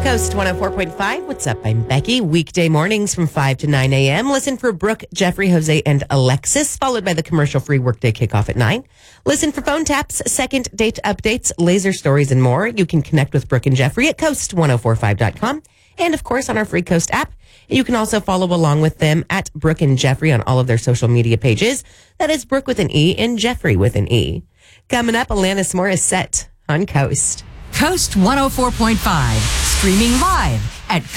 Coast 104.5. What's up? I'm Becky. Weekday mornings from 5 to 9 a.m. Listen for Brooke, Jeffrey, Jose, and Alexis, followed by the commercial-free workday kickoff at 9. Listen for phone taps, second date updates, laser stories, and more. You can connect with Brooke and Jeffrey at coast1045.com. And, of course, on our free Coast app. You can also follow along with them at Brooke and Jeffrey on all of their social media pages. That is Brooke with an E and Jeffrey with an E. Coming up, Alanis Morissette on Coast. Coast 104.5, streaming live at